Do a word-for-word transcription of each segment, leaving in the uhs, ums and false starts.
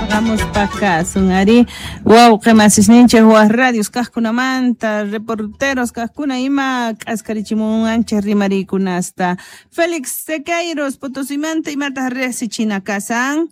Vamos para acá, Sunari. Wow, que más es ninche, guas radios, cascuna manta, reporteros, cascuna ima, cascarichimun, anche rimaricunasta. Félix Sequeiros, Potosimanta y Matas Resi China Casan.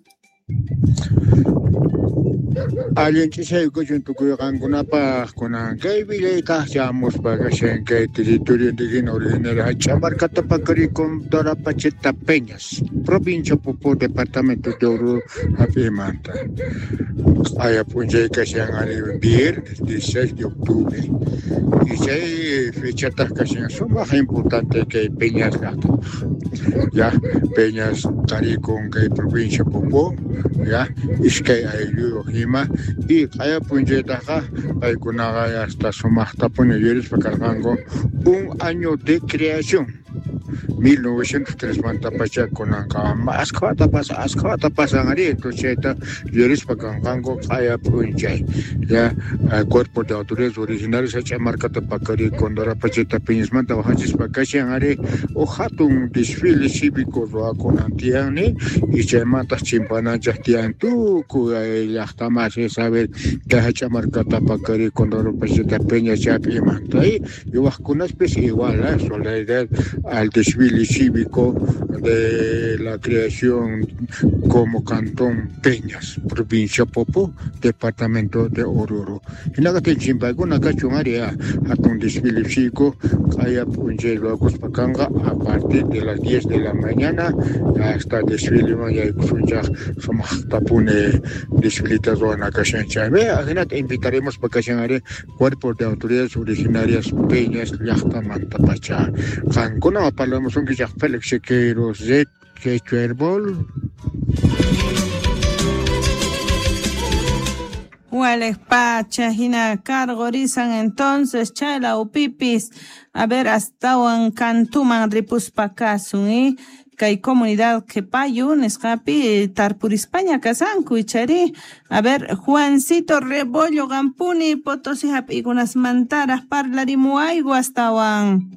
Alguien que se escucha tu cuidado pa con que vile cachamos para que que territorio de original Chamarcata Pacari con Dora Pacheta Peñas, provincia Popo, departamento de Oro, Apimanta. Hay apunte que se han arribado dieciséis de octubre y se fecha que son más importantes que Peñas Gato. Ya Peñas Cari con que provincia Popo, ya es que hay Lima y kaya punjetaja hay kunaga hasta sumasta punyeris pakargango un año de creación mil novecientos tres manta pacha kunanga más kata pasa askata pasa ngari to cheta yeris pakargango kaya punjay ya cuerpo de autores originarios a Chamarcata Pacari Condora Pacheta Peñas manta bajachis pakashi ngari o hatun desfile cívico ro akonantiani y chamata chimpana jastian tu ku ya más saber que ha Chamarcata Pacari Condora Pacheta Peñas chapi manta y yo una especie igual a eso la idea al desfile cívico de la creación como Cantón Peñas, provincia Popo, departamento de Oruro. En la que Chimbago, una cachungaria, a un desfile cívico, haya punche luego Pacanga a partir de las diez de la mañana hasta desfile maya y kusunja somos tapune desfilitas o una cachancha. Ve, te invitaremos para cachangare cuerpos de autoridades originarias Peñas, Yachta Mantapacha. Cancuna, hablamos un que ya Félix Sequeiros, Z, que Chuerbol. Huales Pacha, Hina Cargorizan entonces, Chala Upipis, a ver, hasta en Cantuman, Ripuspacasun, ¿eh? Que hay comunidad que payun, escapi, tar por España, Casanco y Chari. A ver, Juancito Rebollo, Gampuni, Potosí, y unas mantaras, parlarimuaigo hasta wan.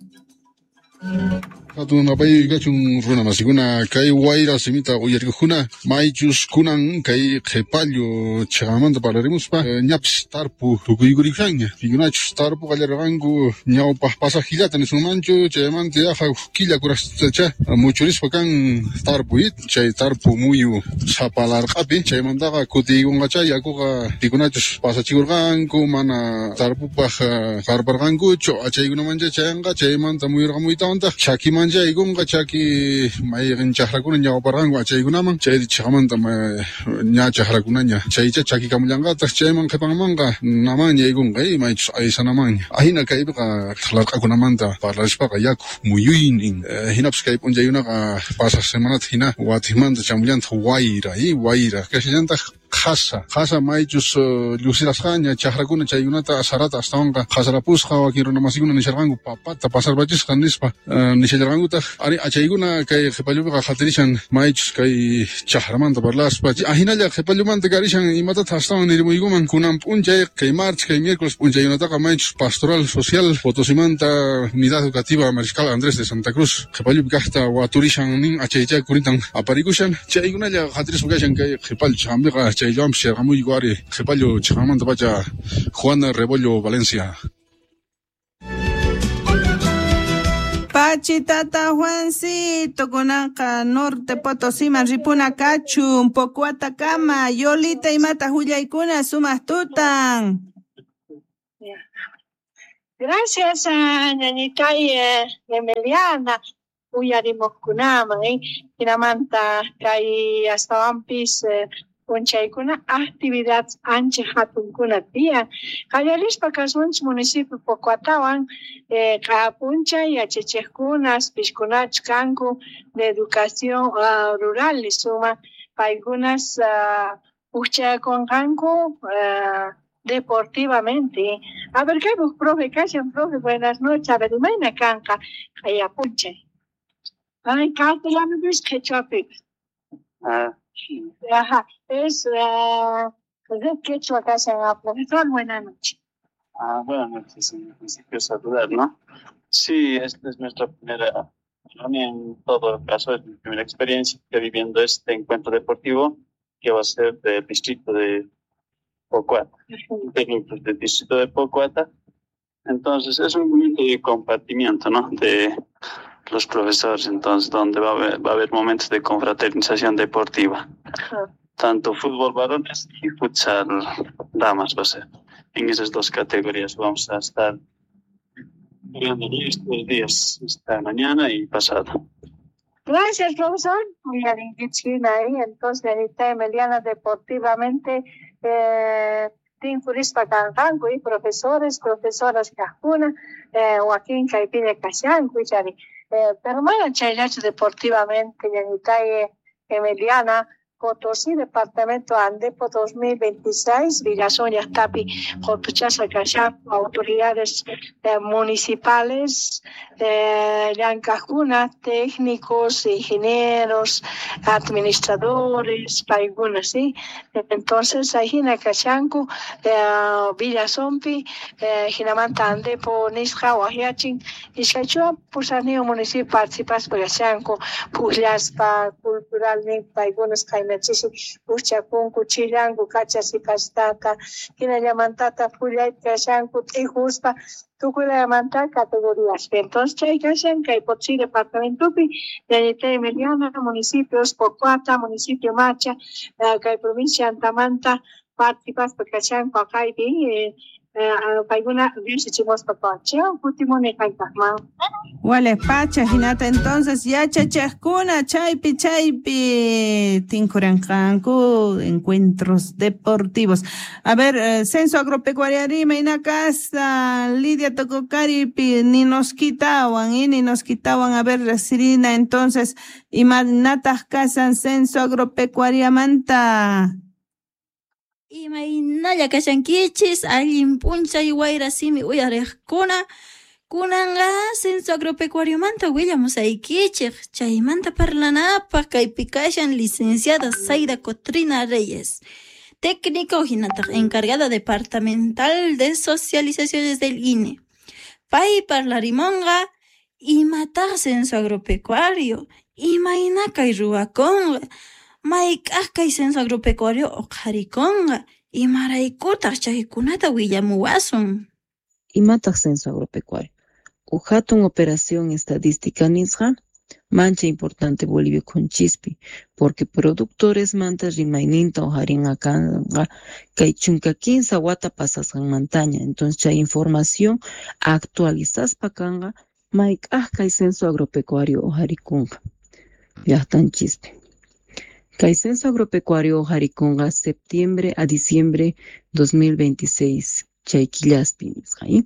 Atun apai gachun runa masiguna kai waira semita uyarguna maichus kunan kai khepallo chagamanta palaremos pa nyaps tarpu tukuyurikanya figurach tarpu galergangu nyau pa pasajilata en su mancho chamante aja kila kuracha muchoris pakan tarpu it chay tarpu muyu sapalar qapi chaymanta kutigun gacha yakuga tikunachus pasachigurgangu mana tarpu pa garbargangu cho achayguna mancha chayanga chaymanta muyurgamuitanta chakima manja igunga chaki mai chahrakuna nya parangu chayguna chay chamanta nya chahrakuna nya chaycha chaki kamulanga ta chayman qepamanga namanya igunga i mai aysa namanya ahina kayqa thalarqakuna manta parlashpaqa yaku muyuin hinaps kay punjayuna pasa semanat hina watimanta chamulanta waira i waira kashllanta Casa, casa maichus lucirasqaña chaqrakuna chaykunata asarata astawanqa qasarapusqa wakiruna masikuna nisharqanku papata pasarbachisqa nispa nishallarqankuta ari achaykuna kay qhipallupiqa qhatirishan maichus kay chaqramanta parlaspa ahinalla qhipallumanta karishan imatata astawan nirimuykuman kunan p'unchay kay martes kay miércoles p'unchaynataqa maichus pastoral social Potosimanta unidad educativa Mariscal Andrés de Santa Cruz qhipallupi kaqta waturishan nin achaycha kuritan aparikushan chaykunalla qhatirispa kashan kay qhipallu chaqampiqa Chayam Sherramuy Guari, Jepallo, Chamanta Pacha, Juana Rebollo, Valencia. Pachitata Juancito, Conanca, Norte Potosí, Ripuna Cachu, un poco Atacama, Yolita y Mata Juliaicuna, Sumas Tutan. Gracias a Ñañita y Emiliana, Uyarimos Kunama, Kinamanta, Kai hasta Ampis. Punchaykuna actividad ancha hatunkuna tiyan. Qallarispa kasmunchik municipio Pocuatawan eh, Qapunchay yachachiqkunas pishkunach kanku de educación uh, rural suma paykunas uh, uchayakunqanku uh, deportivamente. A ver, ¿qué vos, profe? Callan, profe, buenas noches. A ver, imagina kanqa Qayapunchay. Ay, castellano ves quechua-pik. Ah. Ajá, es uh, de quechua casa profesor, buenas noches. Ah, buenas noches, en principio saludar, ¿no? Sí, esta es nuestra primera reunión, en todo caso es mi primera experiencia viviendo este encuentro deportivo que va a ser del distrito de Pocuata, técnicos del distrito de Pocuata. Entonces es un momento de compartimiento, ¿no?, de los profesores, entonces donde va a haber, va a haber momentos de confraternización deportiva. Ajá. Tanto fútbol varones y futsal damas va a ser. En esas dos categorías vamos a estar jugando estos días, esta mañana y pasado. Gracias, profesor. Muy bien, ahí. Entonces, Anita Emiliana, deportivamente, eh, Team Furispa Cancanco y profesores, profesoras Cajuna, eh, Joaquín Caipine Cayanco y Chari. Eh, pero más chayacho deportivamente, Anita Emiliana, Potosí, Departamento Andepo dos mil veintiséis, Villasoña Tapi, Jotuchaza Cachá, autoridades eh, municipales, eh, Yancajuna, técnicos, ingenieros, administradores, paigunas, ¿sí? Entonces, ahí en Cachanco, eh, Villasompi, eh, Jinamanta Andepo, Nisja, Oahiachin, Iscachua, pues a nivel municipio participas por Cachanco, Pujlaspa, cultural, paigunas, Chisi, Uchakun, Cuchillangu, Cachas y Castata, Kina Yamantata, Fulay, Cashanku, Tijuspa, Tucula Yamanta, categorías. Entonces, Chay Cashan, Caipotzi, Departamento Pi, Yanite Emiliana, municipios, Pocuata, municipio Macha, Cay provincia Antamanta, participas por Cashan, Pacaibi, Paiguna, Visichimos Papacha, Putimone, Caipacma. Wale pacha, Hinata, entonces ya chachascuna, chaypi, chaypi, tincuranjancu, encuentros deportivos. A ver, eh, censo agropecuario Arima, Inacasta, Lidia Tococaripi, ni nos quitaban, y ni nos quitaban, a ver, Sirina, entonces, y manatas casan censo agropecuaria Manta. Y mainalla casanquichis, allin puncha y guaira simi, uyarejcuna, kunanga censo agropecuario manta willamos aikichik, chaymanta parlanapa kaipikashan licenciada Zaida Cotrina Reyes, técnica ojinata encargada departamental de socializaciones del I N E. Pai parlarimonga, y matar censo agropecuario, y mainaka y ruaconga, maikaka y censo agropecuario ojariconga, y maraikuta chahikunata willamuwasun. Y matar censo agropecuario. Ujatun operación estadística nisra, mancha importante Bolivia con chispi, porque productores mantas rimaininta o harin acanga, kaichunka quinza wata pasas en montaña, entonces cha información actualizas pacanga, maik ajka y censo agropecuario o haricunga, ya tan chispi. Kai censo agropecuario o haricunga, septiembre a diciembre dos mil veintiséis, chay quillaspi nisra, ¿eh?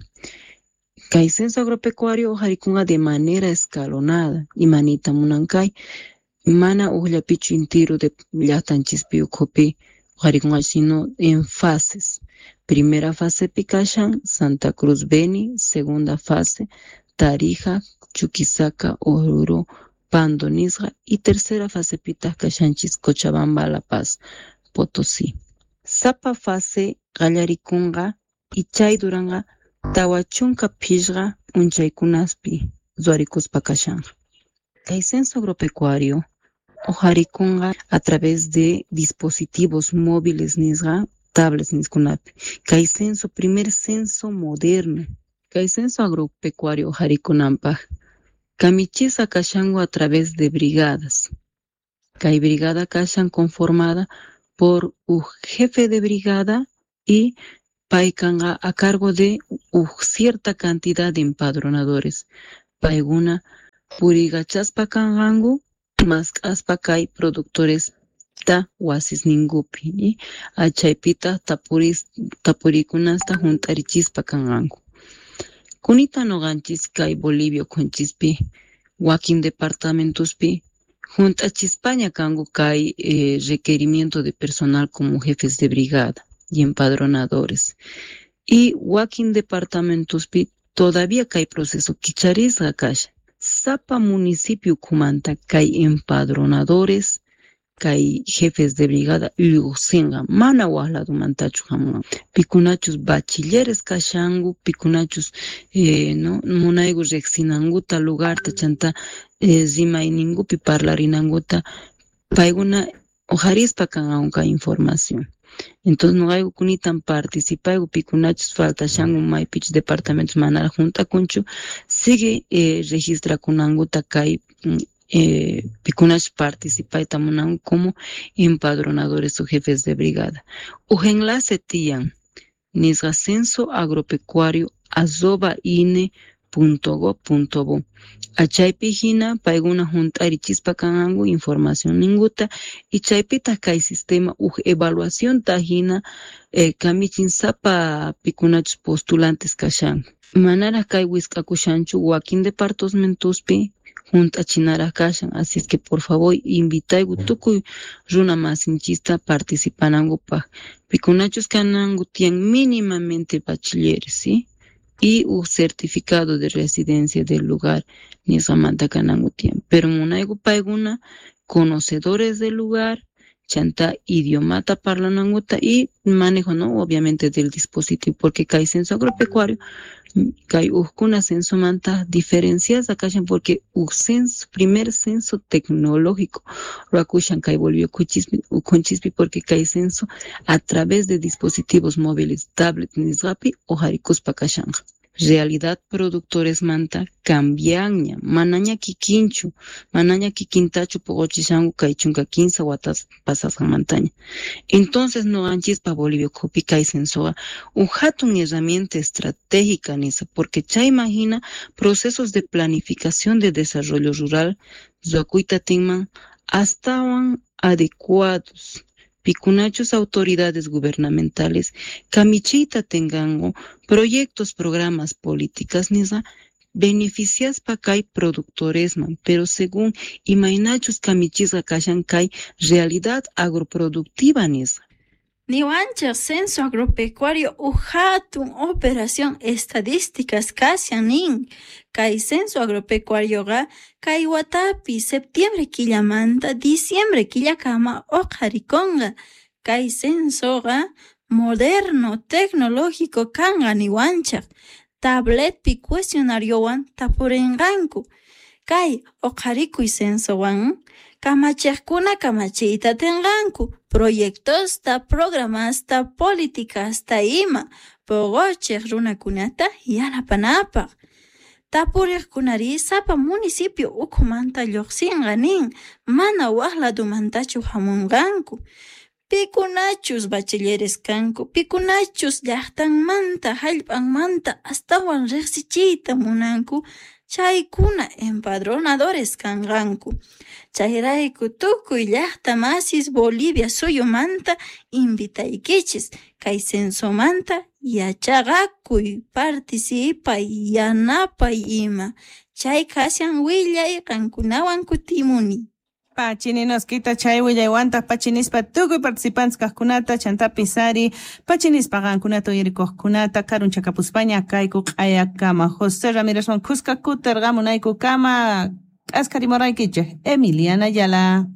Kai censo agropecuario haricunga de manera escalonada y manita munancay mana uhlapichu intiru de llatan chispiu copi haricunga sino en fases. Primera fase Picashan, Santa Cruz Beni, segunda fase Tarija, Chuquisaca, Oruro, Pando Nisra y tercera fase Pitacachanchis, Cochabamba, La Paz, Potosí. Sapa fase Gallaricunga y Chay Duranga Tawachunka Pishga, Unchaykunaspi, Zuaricuspa Kashanga. Kay censo agropecuario, Ojaricunga a través de dispositivos móviles nisga, tablets niskunapi. Kay censo, primer censo moderno. Kay censo agropecuario Ojaricunampa. Kamichisa Kashango a través de brigadas. Kay brigada Kashan conformada por un jefe de brigada y Paikanga a cargo de uh, cierta cantidad de empadronadores. Paiguna purigachaspa kangangu más aspakay productores ta wasis ningupi y achaypita tapuris tapurikunasta juntarichispa kangangu. Kunita noganchis kay Bolivia konchispi wakin departamentospi junta chispaña kangu kay eh, requerimiento de personal como jefes de brigada y empadronadores. Y Joaquín departamentos todavía hay proceso kicharisga kasha. Sapa municipio kumanta hay empadronadores, hay jefes de brigada lucenga mana wahladu mantachu hamga. Pikunachus bachilleres kashangu, pikunachus eh, no munaigu rexinanguta lugar tachanta eh, zimainingupi parlarinanguta paiguna ojarispa kan aunque información. Entonces no hay que tan participar o picunachos falta shan un maipich departamentos manal junta concho sigue eh, registra con anguta kai eh, picunach participa y tamunan como empadronadores o jefes de brigada. O enlace tian nisga censo agropecuario azoba ine punto go punto bo. Achaypi hina paiguna junta richispa kanangu información ninguta y chaypita kai sistema uj evaluación tajina eh, kamichin sapa pikunachos postulantes kashan. Manara kai wiskakushanchu wakin departamentuspi junta chinara kashan. Así es que por favor invitaigu tukuy runa masinchista participanangu pa. Pikunachos kanangu tian mínimamente bachilleres, ¿sí? Y un certificado de residencia del lugar ni samanta kanangutian. Pero munaigu paiguna conocedores del lugar, chanta idiomata parlananguta y manejo, ¿no? Obviamente del dispositivo, porque kai censo agropecuario, kai uskuna censo manta diferencias acá porque un censo, primer censo tecnológico, rakushan kai volvió con chispi porque kai censo a través de dispositivos móviles, tablet, nisgapi o haricus pakashan. Realidad productores manta cambiaña, manaña kikinchu, manaña kikintachu pogochishangu kaichunga quince watas pasas montaña. Entonces no anchis pa Bolivia copi kai sensoa, un hatun herramienta estratégica nisa, porque cha imagina procesos de planificación de desarrollo rural, zoacuita tinman, estaban adecuados. Picunachos autoridades gubernamentales, camichita tengango, proyectos, programas, políticas, nisa, beneficias pa kai productores man, pero según imainachos camichis akashan kai realidad agroproductiva nisa. Niwancha censo agropecuario ujatun operación estadísticas kasianin. Kai censo agropecuario ga kai watapi septiembre killamanta diciembre killakama oqharikonga. Kai censo ga moderno tecnológico kanga niwancha. Tablet pi cuestionario wan tapurenganku. Kai oqharikuy censo wan kamachekuna kamachita tenganku. Proyectos ta programas ta políticas ta ima pogochek runakunata yanapanapaq. Tapuriq kunari sapa municipio ukumanta lluqsinganin mana waqladumantachu hamunganku. Pikunachus bachilleres kanku, pikunachus llaqtanmanta hallp'anmanta astawan riqsichiyta munanku. Chaykuna empadronadores kanganku. Chayrayku tukuy llaqta masis Bolivia suyumanta invitaykichis. Kay censomanta yachaqakuy, participay, yanapay ima. Chay kasyan willay qankunawan kutimuni. Pachininos kita chay willaywanta pachinispa tukuy participantes kaqkunata chantapi sari pachinispa qankunata uyarikuqkunata karun chakapuspaña kayku q'ayakama José Ramírez wan Cusca kutirqamunayku kama k'askarimuraykichik Emiliana Ayala.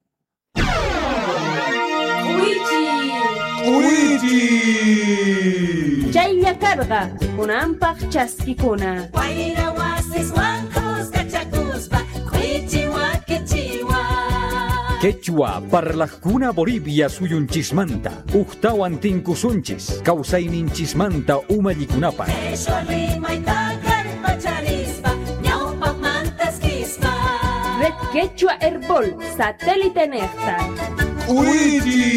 Uichi Uichi Chaylla karqa kunanpaq chaskikuna Wayra wasis wankos kachakuspa Uichiwa kechiwa Quechua parlaqkuna Bolivia suyunchismanta uqtawan tinkusunchis kawsayninchismanta umallikunapa Eso rimayta karpacharispa ñawpaq mantaskispa Red Quechua Herbol satélite Nectar Uichi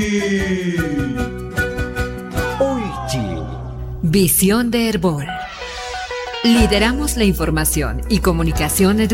Uichi Visión de Herbol. Lideramos la información y comunicación